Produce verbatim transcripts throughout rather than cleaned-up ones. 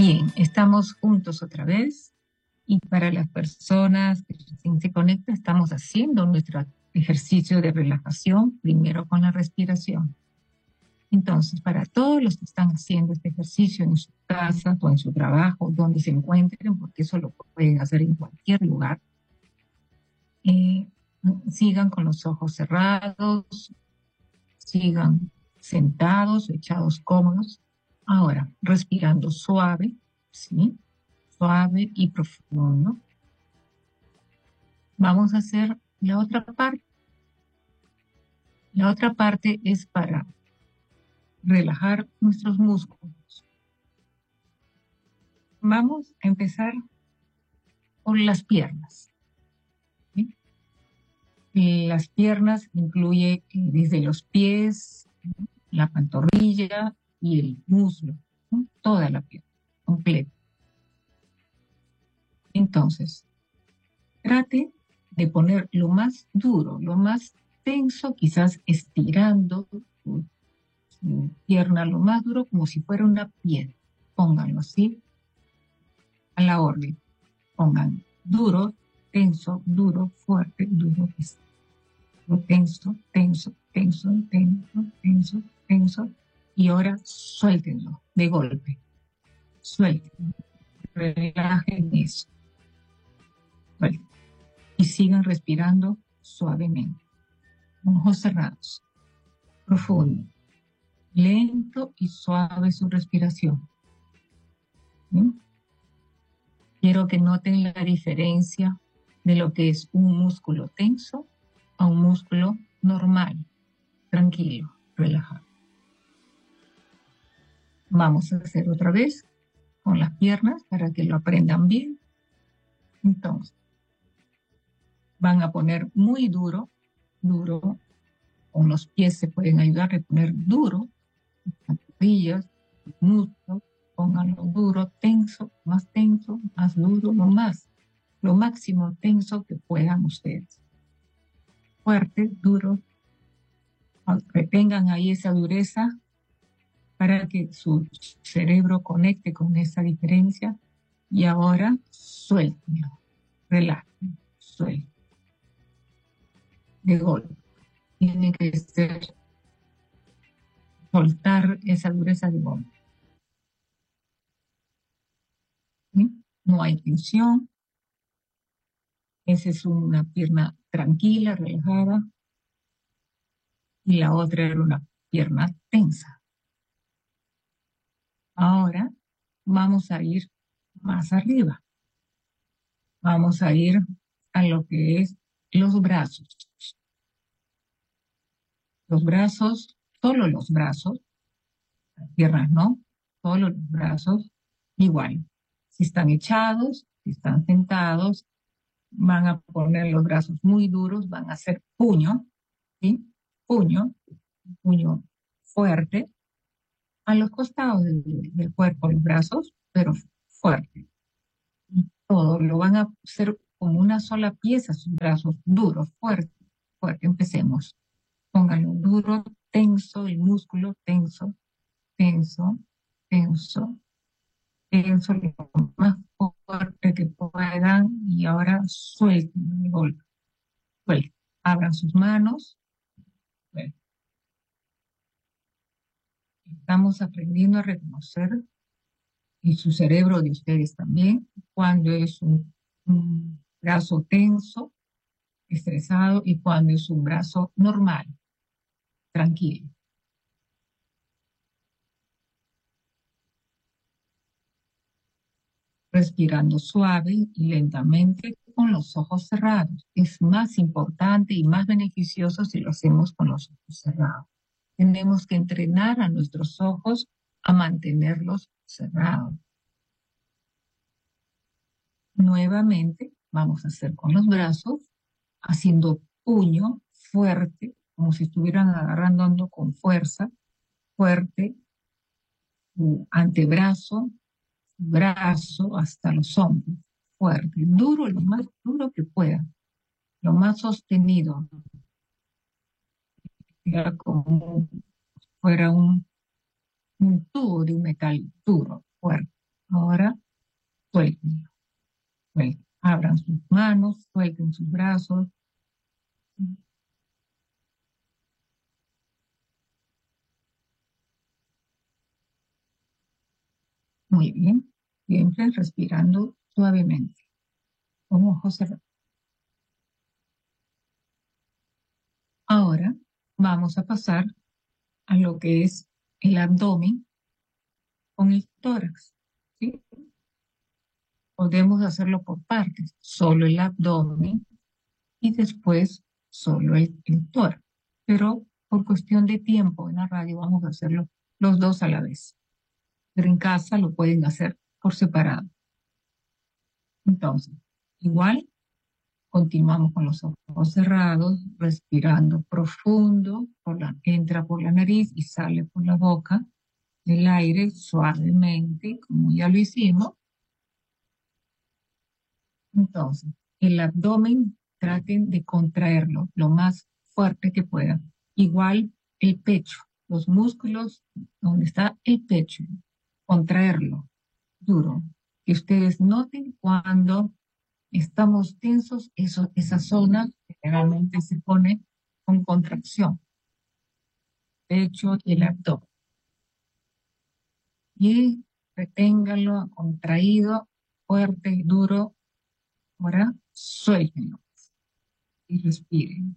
Bien, estamos juntos otra vez y para las personas que recién se conectan, estamos haciendo nuestro ejercicio de relajación, primero con la respiración. Entonces, para todos los que están haciendo este ejercicio en su casa o en su trabajo, donde se encuentren, porque eso lo pueden hacer en cualquier lugar, eh, sigan con los ojos cerrados, sigan sentados o echados cómodos. Ahora, respirando suave, ¿sí? Suave y profundo. Vamos a hacer la otra parte. La otra parte es para relajar nuestros músculos. Vamos a empezar por las piernas. ¿Sí? Las piernas incluye desde los pies, la pantorrilla y el muslo, ¿no? Toda la pierna completa. Entonces, trate de poner lo más duro, lo más tenso, quizás estirando su, su pierna lo más duro como si fuera una piedra. Pónganlo así, a la orden. Pongan duro, tenso, duro, fuerte, duro, tenso, tenso, tenso, tenso, tenso, tenso. Y ahora suéltenlo de golpe. Suelten. Relajen eso. Suelten. Y sigan respirando suavemente. Con ojos cerrados. Profundo. Lento y suave su respiración. ¿Sí? Quiero que noten la diferencia de lo que es un músculo tenso a un músculo normal, tranquilo, relajado. Vamos a hacer otra vez con las piernas para que lo aprendan bien. Entonces, van a poner muy duro, duro, con los pies se pueden ayudar a poner duro, las pantorrillas, los muslos, pónganlo duro, tenso, más tenso, más duro, lo más, lo máximo tenso que puedan ustedes. Fuerte, duro, retengan ahí esa dureza para que su cerebro conecte con esa diferencia y ahora suéltenlo, relájenlo, suelten. De golpe. Tiene que ser soltar esa dureza de golpe. ¿Sí? No hay tensión. Esa es una pierna tranquila, relajada. Y la otra era una pierna tensa. Ahora vamos a ir más arriba. Vamos a ir a lo que es los brazos. Los brazos, solo los brazos, las piernas no, solo los brazos, igual. Si están echados, si están sentados, van a poner los brazos muy duros, van a hacer puño, ¿sí? Puño, puño fuerte, a los costados del, del cuerpo, los brazos, pero fuerte. Y todo lo van a hacer como una sola pieza, sus brazos duros, fuerte, fuerte. Empecemos. Pónganlo duro, tenso, el músculo tenso, tenso, tenso, tenso, lo más fuerte que puedan y ahora suelten el golpe. Suelten. Abran sus manos. Bueno, estamos aprendiendo a reconocer, y su cerebro de ustedes también, cuando es un, un brazo tenso, estresado, y cuando es un brazo normal, tranquilo. Respirando suave y lentamente con los ojos cerrados. Es más importante y más beneficioso si lo hacemos con los ojos cerrados. Tenemos que entrenar a nuestros ojos a mantenerlos cerrados. Nuevamente, vamos a hacer con los brazos, haciendo puño fuerte, como si estuvieran agarrando ando con fuerza, fuerte, su antebrazo, su brazo hasta los hombros, fuerte, duro, lo más duro que pueda, lo más sostenido, era como fuera un, un tubo de un metal duro, fuerte. Ahora suelten, suelten. Abran sus manos, suelten sus brazos. Muy bien. Siempre respirando suavemente, con ojos cerrados. Ahora vamos a pasar a lo que es el abdomen con el tórax, ¿sí? Podemos hacerlo por partes, solo el abdomen y después solo el, el tórax. Pero por cuestión de tiempo en la radio vamos a hacerlo los dos a la vez. Pero en casa lo pueden hacer por separado. Entonces, igual continuamos con los ojos cerrados, respirando profundo, por la, entra por la nariz y sale por la boca el aire suavemente, como ya lo hicimos. Entonces, el abdomen traten de contraerlo lo más fuerte que puedan. Igual el pecho, los músculos donde está el pecho, contraerlo duro. Que ustedes noten cuando estamos tensos, eso, esa zona generalmente se pone con contracción, pecho y el abdomen. Y reténganlo contraído, fuerte, duro. Ahora suéltenlo y respiren.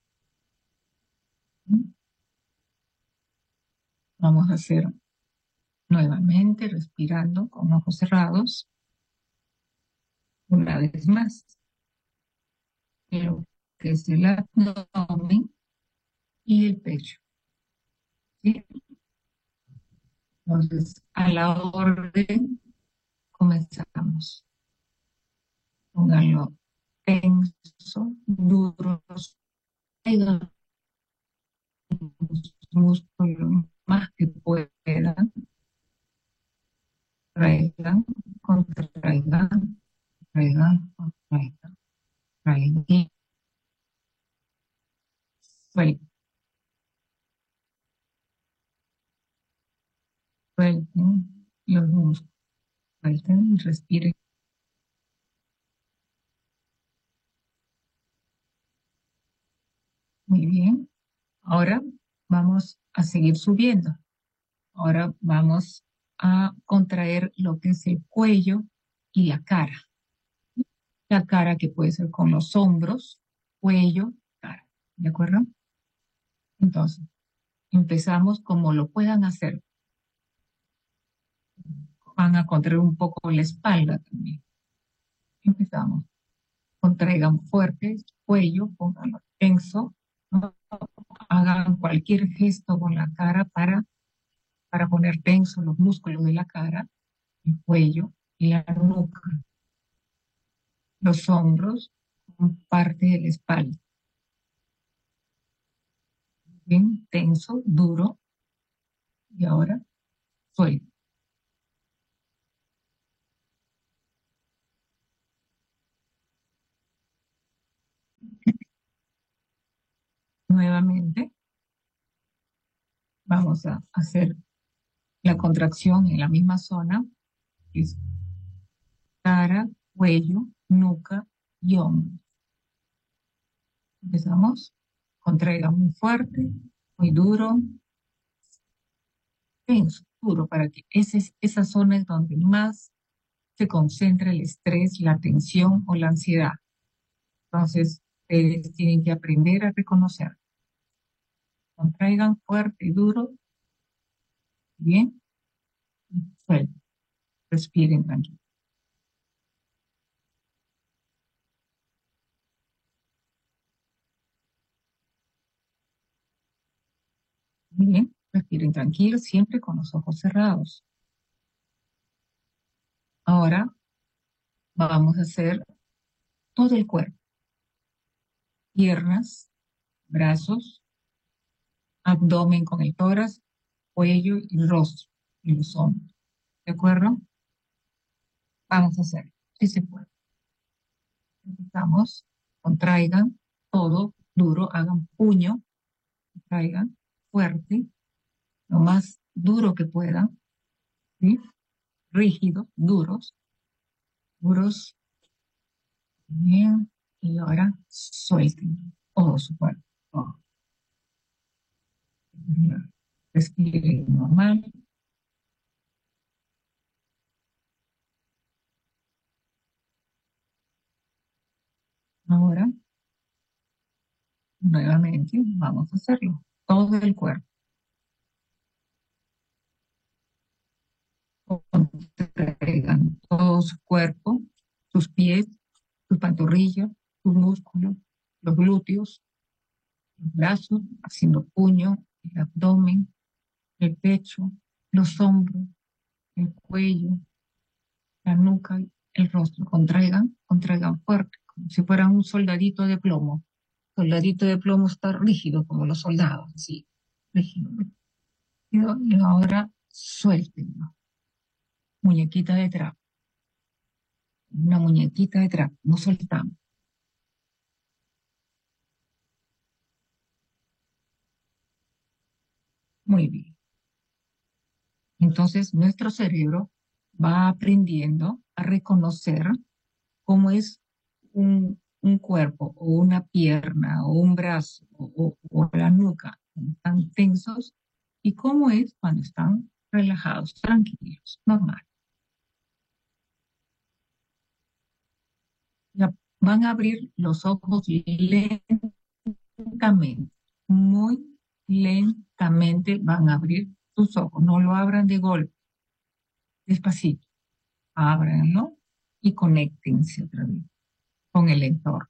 Vamos a hacer nuevamente respirando con ojos cerrados. Una vez más, lo que es el abdomen y el pecho. ¿Sí? Entonces, a la orden, comenzamos. Pónganlo tenso, duro, traigan los músculos más que puedan, traigan, contraigan, traigan, contraigan, traigan y suelten, suelten los músculos, suelten y respiren. Muy bien. Ahora vamos a seguir subiendo. Ahora vamos a contraer lo que es el cuello y la cara. La cara que puede ser con los hombros, cuello, cara. ¿De acuerdo? Entonces, empezamos como lo puedan hacer. Van a contraer un poco la espalda también. Empezamos. Contraigan fuerte cuello, pónganlo tenso. ¿No? Hagan cualquier gesto con la cara para, para poner tenso los músculos de la cara, el cuello y la nuca, los hombros, parte de la espalda. Bien, tenso, duro. Y ahora suelto. Nuevamente vamos a hacer la contracción en la misma zona, que es cara, cuello, nuca y hombro. Empezamos. Contraiga muy fuerte, muy duro, tenso, duro, para que ese, esa zona es donde más se concentra el estrés, la tensión o la ansiedad. Entonces, ustedes tienen que aprender a reconocer. Contraigan fuerte y duro, bien, y suelten, respiren tranquilo. Muy bien, respiren tranquilos, siempre con los ojos cerrados. Ahora vamos a hacer todo el cuerpo. Piernas, brazos, abdomen con el tórax, cuello y rostro y los hombros. ¿De acuerdo? Vamos a hacer, si se puede. Empezamos, contraigan todo duro, hagan puño, contraigan fuerte, lo más duro que puedan, ¿sí? rígidos, duros, duros. Bien. Y ahora suelten todo su cuerpo. Todo. Respiren normal. Ahora, nuevamente, vamos a hacerlo. Todo el cuerpo. Contraigan todo su cuerpo, sus pies, sus pantorrillas, sus músculos, los glúteos, los brazos, haciendo puño, el abdomen, el pecho, los hombros, el cuello, la nuca, el rostro. Contraigan, contraigan fuerte, como si fueran un soldadito de plomo. Soldadito de plomo está rígido como los soldados, así, rígido. rígido. Y ahora suéltenlo. Muñequita de trapo, una muñequita de trapo, no soltamos. Muy bien. Entonces nuestro cerebro va aprendiendo a reconocer cómo es un, un cuerpo o una pierna o un brazo o, o, o la nuca cuando están tensos y cómo es cuando están relajados, tranquilos, normal. Ya van a abrir los ojos lentamente, muy lentamente van a abrir sus ojos, no lo abran de golpe, despacito, ábranlo y conéctense otra vez con el entorno.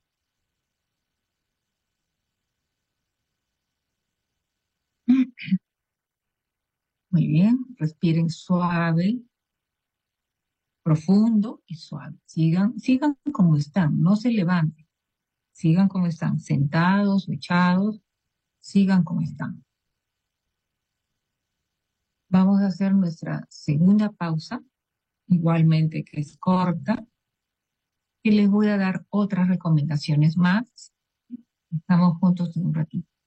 Muy bien, respiren suave, profundo y suave. Sigan, sigan como están, no se levanten, sigan como están, sentados o echados, sigan como están. Vamos a hacer nuestra segunda pausa, igualmente que es corta, y les voy a dar otras recomendaciones más. Estamos juntos en un ratito.